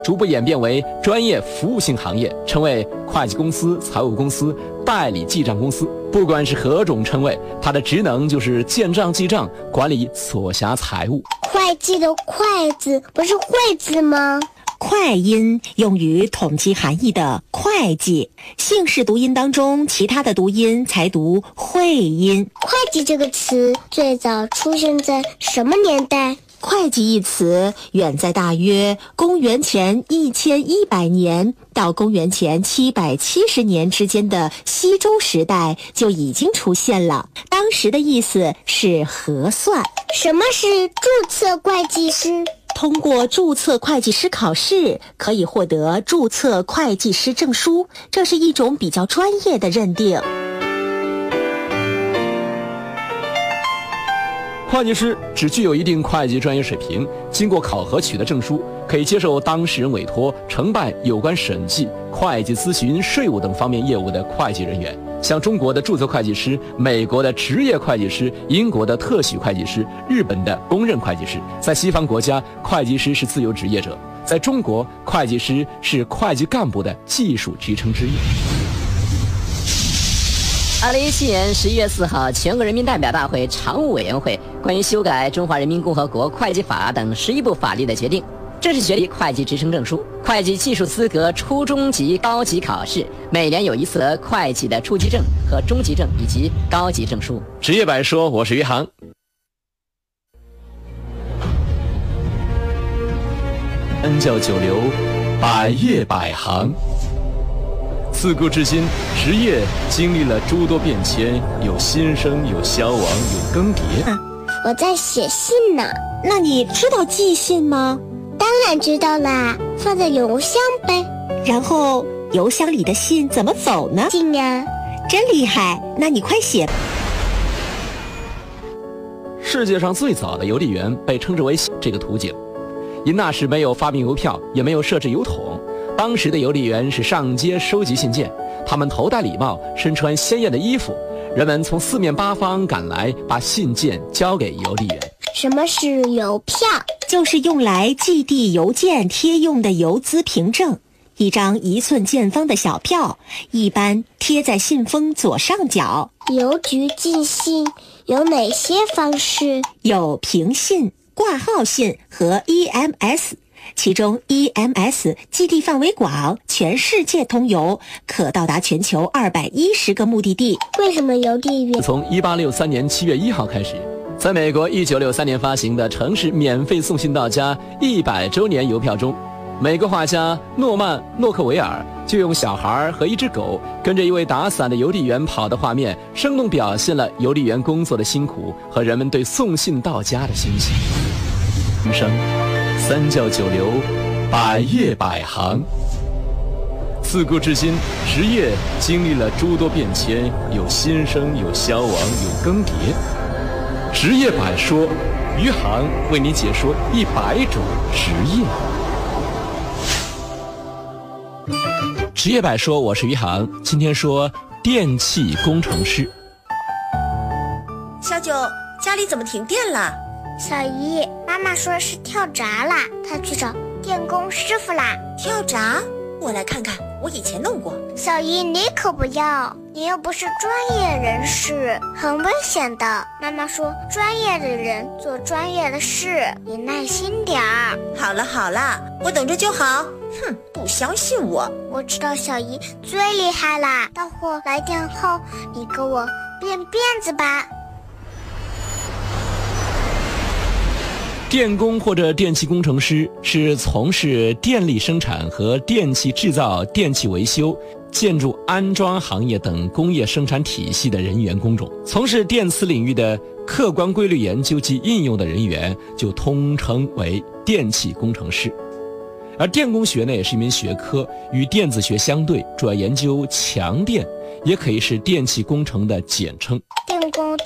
逐步演变为专业服务性行业，称为会计公司、财务公司、代理记账公司。不管是何种称谓，它的职能就是建账记账，管理所辖财务。 会计的会字不是会字吗？ 会音用于统计含义的会计，姓氏读音当中其他的读音才读会音。 会计这个词最早出现在什么年代？ 会计一词远在大约公元前1100年到公元前770年之间的西周时代就已经出现了，当时的意思是核算。 什么是注册会计师？ 通过注册会计师考试，可以获得注册会计师证书，这是一种比较专业的认定。 会计师只具有一定会计专业水平，经过考核取得证书，可以接受当事人委托，承办有关审计、会计咨询、税务等方面业务的会计人员。像中国的注册会计师、美国的职业会计师、英国的特许会计师、日本的公认会计师。在西方国家，会计师是自由职业者；在中国，会计师是会计干部的技术职称之一。 2017年11月4号，全国人民代表大会常务委员会关于修改《中华人民共和国会计法》等11部法律的决定，正式确立会计职称证书、会计技术资格初中级、高级考试，每年有一次会计的初级证和中级证以及高级证书。 职业百说，我是于航。恩教九流，百业百行。自古至今，职业经历了诸多变迁，有新生，有消亡，有更迭。 我在写信呢。 那你知道寄信吗？ 当然知道啦，放在邮箱呗。 然后邮箱里的信怎么走呢？ 信啊， 真厉害，那你快写。 世界上最早的邮递员被称之为这个途径，因那时没有发明邮票，也没有设置邮筒。当时的邮递员是上街收集信件，他们头戴礼帽，身穿鲜艳的衣服，人们从四面八方赶来，把信件交给邮递员。 什么是邮票？ 就是用来寄递邮件贴用的邮资凭证，一张1寸见方的小票，一般贴在信封左上角。 邮局寄信有哪些方式？ 有平信、挂号信和 EMS。其中 EMS 寄递范围广，全世界通邮，可到达全球210个目的地。 为什么邮递员从1863年7月1号开始，在美国1963年发行的城市免费送信到家100周年邮票中，美国画家诺曼·诺克维尔就用小孩和一只狗跟着一位打伞的邮递员跑的画面，生动表现了邮递员工作的辛苦和人们对送信到家的欣喜。人生三教九流，百业百行。自古至今，职业经历了诸多变迁，有新生，有消亡，有更迭。职业百说，于航为你解说100种职业。职业百说，我是于航，今天说电气工程师。 小九，家里怎么停电了？ 小姨，妈妈说是跳闸啦，她去找电工师傅啦。 跳闸？我来看看，我以前弄过。 小姨，你可不要，你又不是专业人士，很危险的。妈妈说专业的人做专业的事，你耐心点儿。 好了好了，我等着就好。哼，不相信我。 我知道小姨最厉害啦，到货来电后，你给我编辫子吧。 电工或者电气工程师是从事电力生产和电气制造、电气维修、建筑安装行业等工业生产体系的人员工种。从事电磁领域的客观规律研究及应用的人员就通称为电气工程师。而电工学呢，也是一门学科，与电子学相对，主要研究强电，也可以是电气工程的简称。 电工